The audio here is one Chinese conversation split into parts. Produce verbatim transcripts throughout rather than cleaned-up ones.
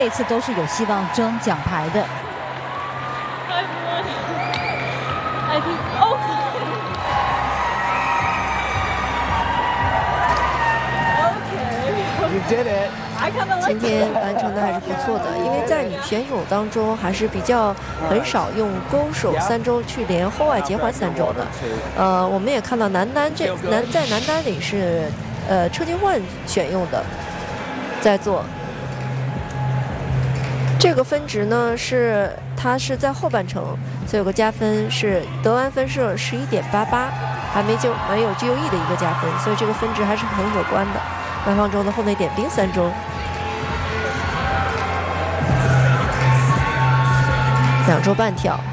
这次都是有希望争奖牌的。 I think oh. You did it. 今天完成的还是不错的，因为在女选手当中还是比较很少用勾手三周去连后外结环三周的。呃，我们也看到男单这男在男单里是呃车金焕选用的，在做这个分值呢是它是在后半程，所以有个加分是得完分是十一点八八，还没就没有 G O E 的一个加分，所以这个分值还是很可观的。南方周的后内点冰三周。两周半跳，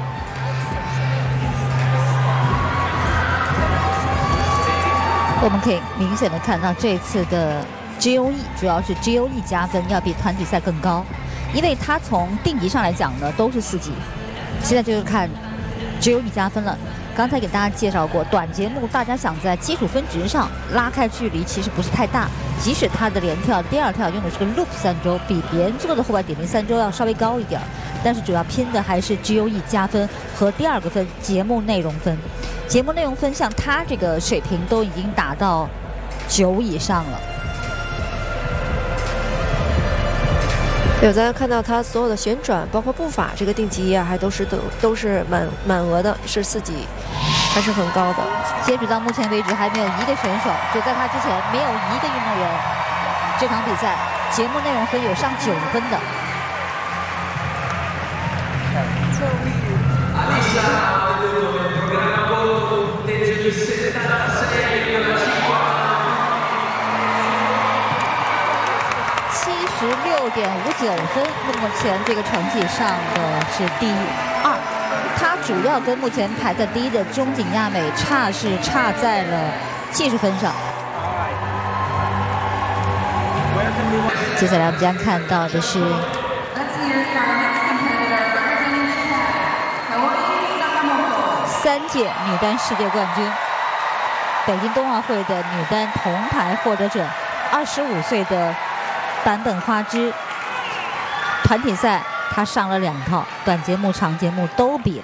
我们可以明显的看到这次的 G O E 主要是 G O E 加分要比团体赛更高，因为它从定级上来讲呢都是四级，现在就是看 G O E 加分了。刚才给大家介绍过，短节目大家想在基础分值上拉开距离其实不是太大，即使它的连跳第二跳用的是个 loop 三周，比别人做的后外点零三周要稍微高一点，但是主要拼的还是 G O E 加分和第二个分节目内容分。节目内容分像他这个水平都已经达到九以上了。 有咱看到他所有的旋转，包括步伐这个定级啊，还都是都都是满满额的，是四级，还是很高的。 截止到目前为止，还没有一个选手，就在他之前没有一个运动员这场比赛节目内容分有上九分的。七十六点五九分，目前这个成绩上的是第二。他主要跟目前排在第一的中井亚美差是差在了技术分上。接下来我们将看到的是三届女单世界冠军，北京冬奥会的女单铜牌获得者，二十五岁的坂本花枝。团体赛她上了两套，短节目、长节目都比了。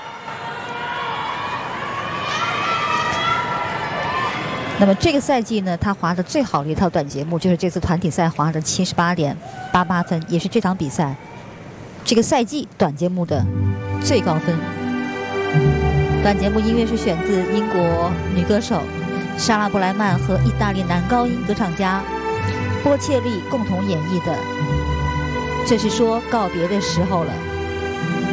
那么这个赛季呢，她滑的最好的一套短节目就是这次团体赛滑的七十八点八八分，也是这场比赛这个赛季短节目的最高分。短节目音乐是选自英国女歌手莎拉布莱曼和意大利男高音歌唱家波切利共同演绎的《这是说告别的时候了》。